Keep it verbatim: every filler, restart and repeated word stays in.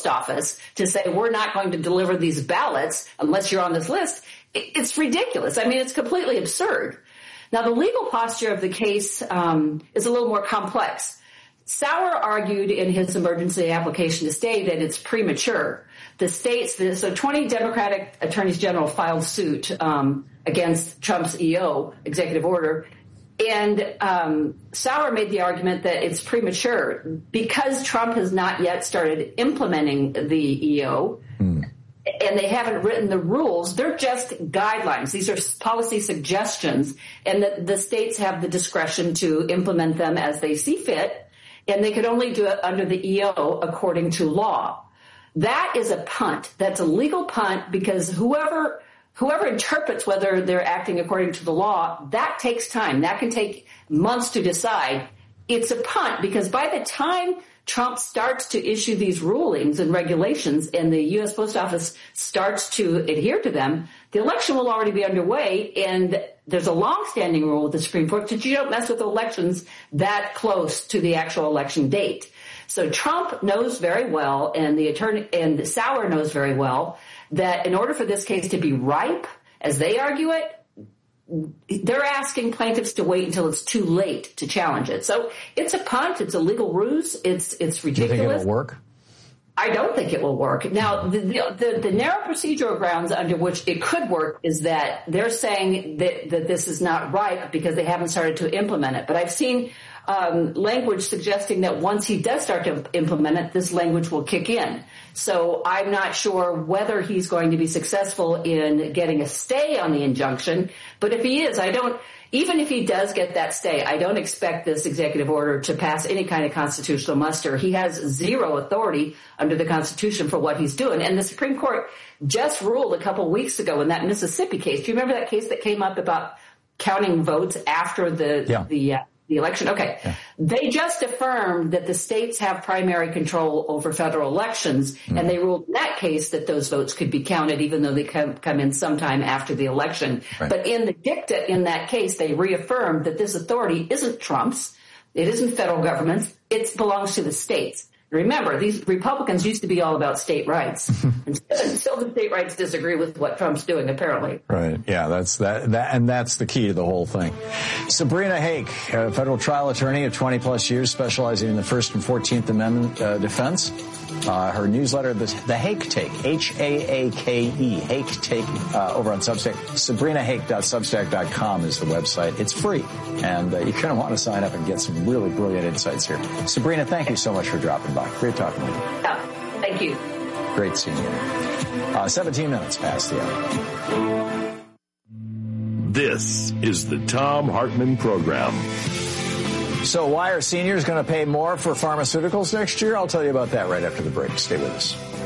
post office to say, we're not going to deliver these ballots unless you're on this list, it's ridiculous. I mean, it's completely absurd. Now, the legal posture of the case um, is a little more complex. Sauer argued in his emergency application to state that it's premature. The states, so twenty Democratic attorneys general filed suit um, against Trump's E O, executive order, and um, Sauer made the argument that it's premature because Trump has not yet started implementing the E O, mm. and they haven't written the rules. They're just guidelines. These are policy suggestions, and the, the states have the discretion to implement them as they see fit. And they could only do it under the E O according to law. That is a punt. That's a legal punt because whoever whoever interprets whether they're acting according to the law, that takes time. That can take months to decide. It's a punt because by the time Trump starts to issue these rulings and regulations and the U S Post Office starts to adhere to them, the election will already be underway. And there's a longstanding rule with the Supreme Court that you don't mess with elections that close to the actual election date. So Trump knows very well, and the attorney and Sauer knows very well, that in order for this case to be ripe, as they argue it, they're asking plaintiffs to wait until it's too late to challenge it. So it's a punt. It's a legal ruse. It's it's ridiculous. Do you think it'll work? I don't think it will work. Now, the, the, the narrow procedural grounds under which it could work is that they're saying that, that this is not ripe because they haven't started to implement it. But I've seen um, language suggesting that once he does start to implement it, this language will kick in. So I'm not sure whether he's going to be successful in getting a stay on the injunction. But if he is, I don't. Even if he does get that stay, I don't expect this executive order to pass any kind of constitutional muster. He has zero authority under the Constitution for what he's doing. And the Supreme Court just ruled a couple weeks ago in that Mississippi case. Do you remember that case that came up about counting votes after the yeah. the uh, the election? Okay. Yeah. They just affirmed that the states have primary control over federal elections, mm. and they ruled in that case that those votes could be counted even though they come, come in sometime after the election. Right. But in the dicta in that case, they reaffirmed that this authority isn't Trump's. It isn't federal government's. It belongs to the states. Remember, these Republicans used to be all about state rights, and still the state rights disagree with what Trump's doing, apparently. Right. Yeah, that's that, that, and that's the key to the whole thing. Sabrina Hake, a federal trial attorney of twenty plus years, specializing in the First and Fourteenth Amendment uh, defense. Uh, her newsletter, the, the Hake Take, H A A K E, Hake Take, uh, over on Substack. Sabrina Hake dot substack dot com is the website. It's free, and uh, you're going to want to sign up and get some really brilliant insights here. Sabrina, thank you so much for dropping by. Great talking with you. Yeah, thank you. Great seeing you. Uh, seventeen minutes past the hour. This is the Thom Hartmann Program. So why are seniors going to pay more for pharmaceuticals next year? I'll tell you about that right after the break. Stay with us.